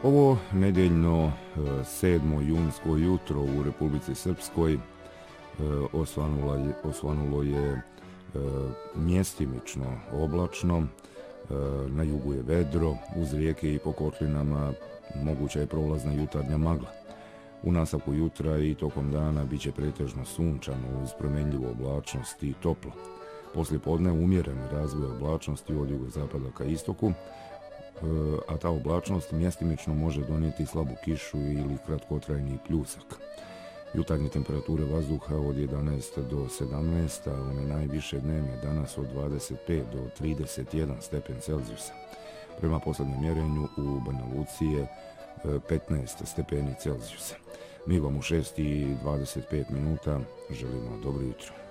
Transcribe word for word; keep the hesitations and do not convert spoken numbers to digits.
Ovo nedjeljno sedmo junsko jutro u Republici Srpskoj osvanulo je, osvanulo je mjestimično oblačno, na jugu je vedro, uz rijeke i po kotlinama moguća je prolazna jutarnja magla. U nastavku jutra i tokom dana bit će pretežno sunčano uz promjenljivu oblačnost i toplo. Poslije podne umjeren razvoj oblačnosti od jugozapada ka istoku, a ta oblačnost mjestimično može donijeti slabu kišu ili kratkotrajni pljusak. Jutarnje temperature vazduha od jedanaest do sedamnaest, a one najviše dnevne danas od dvadeset pet do trideset jedan stepen Celzijusa. Prema posljednjem mjerenju u Banja Luci je petnaest stepeni Celzijusa. Mi vam u šest i dvadeset pet minuta želimo dobro jutro.